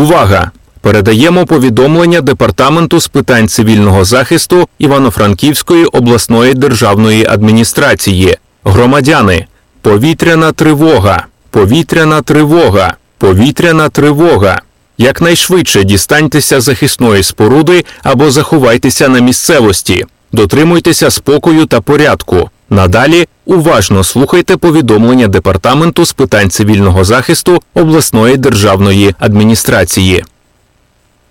Увага! Передаємо повідомлення Департаменту з питань цивільного захисту Івано-Франківської обласної державної адміністрації. Громадяни, повітряна тривога, повітряна тривога, повітряна тривога. Якнайшвидше дістаньтеся захисної споруди або заховайтеся на місцевості. Дотримуйтеся спокою та порядку. Надалі уважно слухайте повідомлення Департаменту з питань цивільного захисту обласної державної адміністрації.